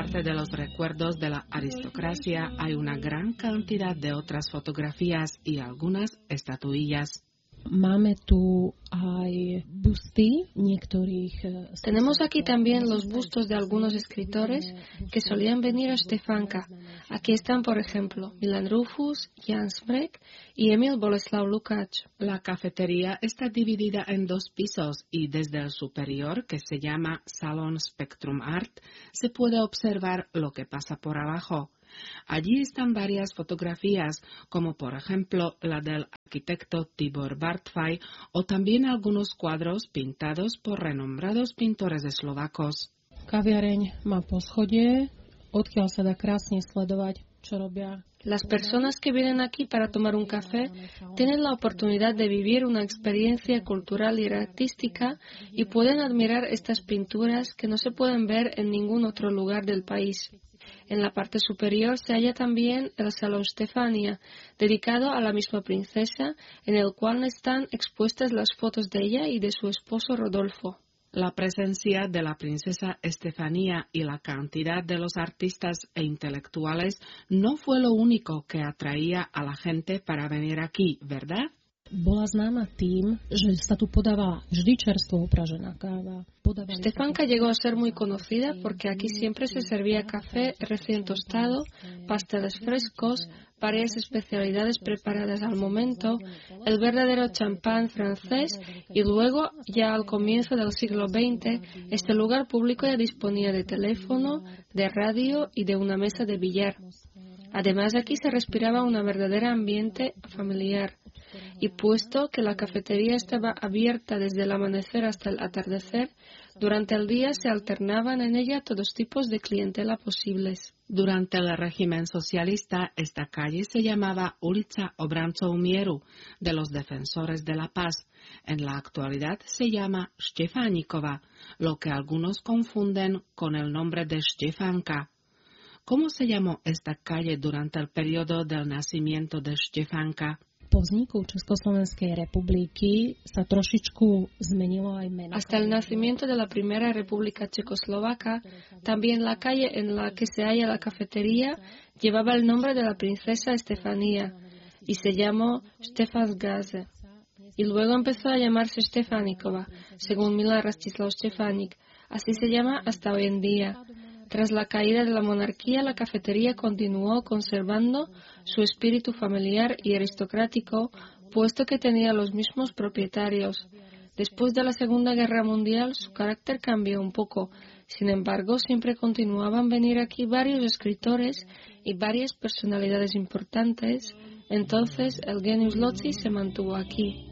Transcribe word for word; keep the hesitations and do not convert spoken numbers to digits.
aparte de los recuerdos de la aristocracia, hay una gran cantidad de otras fotografías y algunas estatuillas. Máme tu aj busty niektorých. Tenemos aquí también los bustos de algunos escritores que solían venir a Štefanka. Aquí están, por ejemplo, Milan Rufus, Jan Smrek y Emil Boleslav Lukács. La cafetería está dividida en dos pisos y desde el superior, que se llama Salón Spectrum Art, se puede observar lo que pasa por abajo. Allí están varias fotografías, como por ejemplo la del arquitecto Tibor Bartfaj o también algunos cuadros pintados por renombrados pintores eslovacos. Kaviareň má poschodie, odkiaľ sa dá krásne sledovať, čo robia. Las personas que vienen aquí para tomar un café tienen la oportunidad de vivir una experiencia cultural y artística y pueden admirar estas pinturas que no se pueden ver en ningún otro lugar del país. En la parte superior se halla también el Salón Stefania, dedicado a la misma princesa, en el cual están expuestas las fotos de ella y de su esposo Rodolfo. La presencia de la princesa Estefanía y la cantidad de los artistas e intelectuales no fue lo único que atraía a la gente para venir aquí, ¿verdad? Bola známa tým, že sa tu podáva vždy čerstvo upražená káva. Štefanka llegó a ser muy conocida porque aquí siempre se servía café recién tostado, pasteles frescos, varias especialidades preparadas al momento, el verdadero champán francés y luego, ya al comienzo del siglo veinte, este lugar público ya disponía de teléfono, de radio y de una mesa de billar. Además, aquí se respiraba un verdadero ambiente familiar. Y puesto que la cafetería estaba abierta desde el amanecer hasta el atardecer, durante el día se alternaban en ella todos tipos de clientela posibles. Durante el régimen socialista, esta calle se llamaba Ulica Obrancov Mieru, de los defensores de la paz. En la actualidad se llama Štefánikova, lo que algunos confunden con el nombre de Štefanka. ¿Cómo se llamó esta calle durante el periodo del nacimiento de Štefanka? Po vzniku Československej republiky sa trošičku zmenilo aj meno. Hasta el nacimiento de la primera república checoslovaca, también la calle en la que se halla la cafetería llevaba el nombre de la princesa Estefanía y se llamó Stefansgasse. Y luego empezó a llamarse Štefánikova, según Milan Rastislav Štefanik. Así se llama hasta hoy en día. Tras la caída de la monarquía, la cafetería continuó conservando su espíritu familiar y aristocrático, puesto que tenía los mismos propietarios. Después de la Segunda Guerra Mundial, su carácter cambió un poco. Sin embargo, siempre continuaban a venir aquí varios escritores y varias personalidades importantes. Entonces, el genius loci se mantuvo aquí.